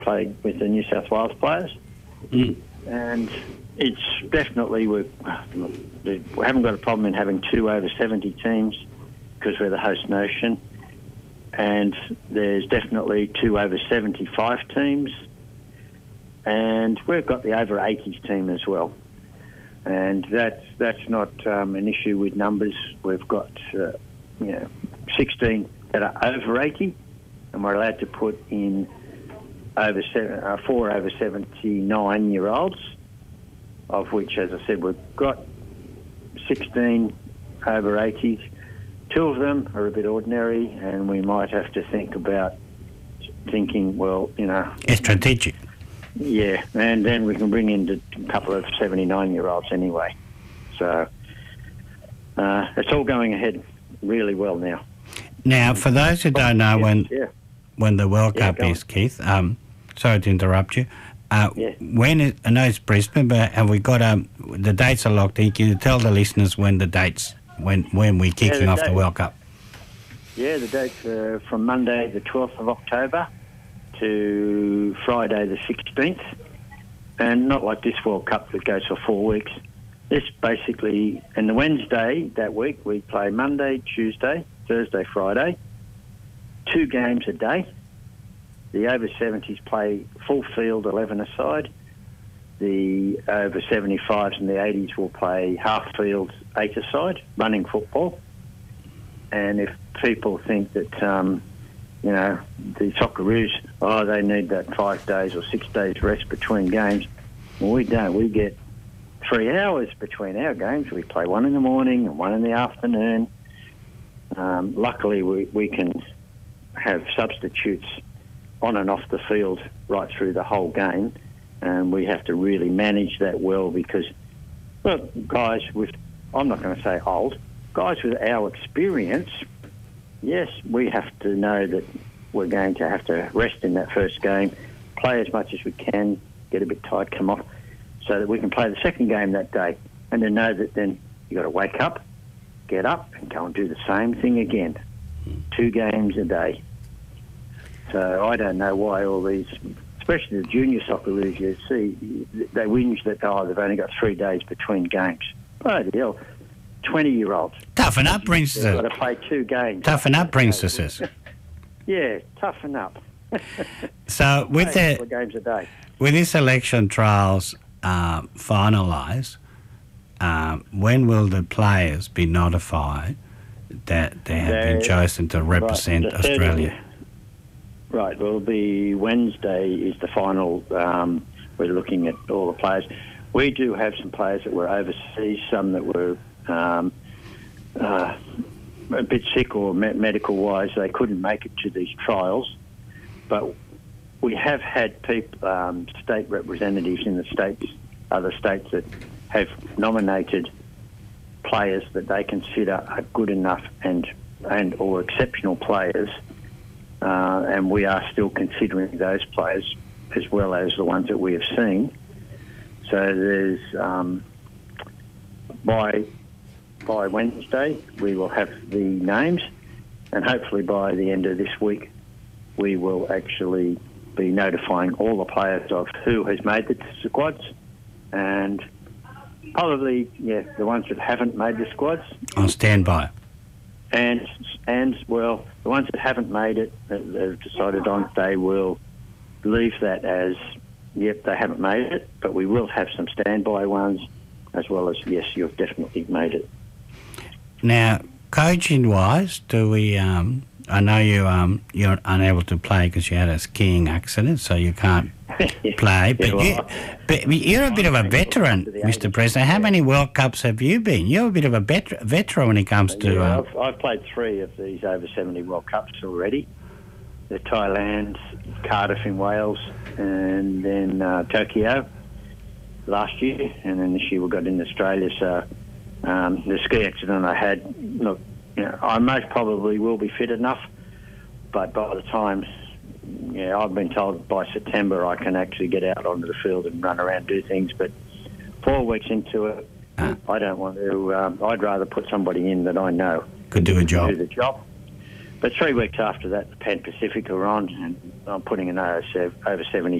played with the New South Wales players. And it's definitely, we haven't got a problem in having 2 over 70 teams because we're the host nation. And there's definitely 2 over 75 teams. And we've got the over 80s team as well. And that's not an issue with numbers. We've got 16 that are over 80, and we're allowed to put in 4 over 79-year-olds, of which, as I said, we've got 16 over 80s. 2 of them are a bit ordinary, and we might have to think about it's strategic. Yeah, and then we can bring in a couple of 79-year-olds anyway. So it's all going ahead really well now. Now, for those who don't know when the World Cup is, Keith, sorry to interrupt you. When I know it's Brisbane, but have we got the dates are locked in? Can you tell the listeners when the dates, when we're kicking off the World Cup? Yeah, the dates are from Monday the 12th of October to Friday the 16th, and not like this World Cup that goes for 4 weeks. This basically, and the Wednesday that week, we play Monday, Tuesday, Thursday, Friday, 2 games a day. The over 70s play full field 11 aside. The over 75s and the 80s will play half field 8 aside, running football. And if people think that the Socceroos, they need that 5 days or 6 days rest between games. Well, we don't. We get 3 hours between our games. We play 1 in the morning and 1 in the afternoon. Luckily, we can have substitutes on and off the field right through the whole game, and we have to really manage that well because, guys with, I'm not going to say old, guys with our experience, yes, we have to know that we're going to have to rest in that first game, play as much as we can, get a bit tired, come off, so that we can play the second game that day. And to know that then you've got to wake up, get up, and go and do the same thing again. 2 games a day. So I don't know why all these, especially the junior soccer leagues, you see, they whinge that, they've only got 3 days between games. Bloody hell. 20-year-olds. Toughen up, Princess. They've got to play 2 games. Toughen up, princesses. Yeah, toughen up. So with the games a day. With these election trials finalised, when will the players be notified that they have been chosen to represent Australia? Right, well, the Wednesday is the final. We're looking at all the players. We do have some players that were overseas, some that were a bit sick or medical-wise. They couldn't make it to these trials. But we have had state representatives in the states, other states that have nominated players that they consider are good enough and or exceptional players. And we are still considering those players as well as the ones that we have seen. So there's by Wednesday we will have the names, and hopefully by the end of this week we will actually be notifying all the players of who has made the squads, and probably the ones that haven't made the squads on standby. And well, the ones that haven't made it, they've decided on, they will leave that as, yep, they haven't made it, but we will have some standby ones, as well as, yes, you've definitely made it. Now, coaching-wise, do we? I know you're unable to play because you had a skiing accident, so you can't play. But you're a bit of a veteran, Mr. President. How many World Cups have you been? You're a bit of a veteran when it comes to... I've played 3 of these over 70 World Cups already. The Thailand, Cardiff in Wales, and then Tokyo last year, and then this year we got in Australia. So the ski accident I had, look, I most probably will be fit enough, but by the time, I've been told by September I can actually get out onto the field and run around and do things, but 4 weeks into it, I don't want to, I'd rather put somebody in that I know could do a job. Do the job. But 3 weeks after that, the Pan Pacific are on, and I'm putting an over 70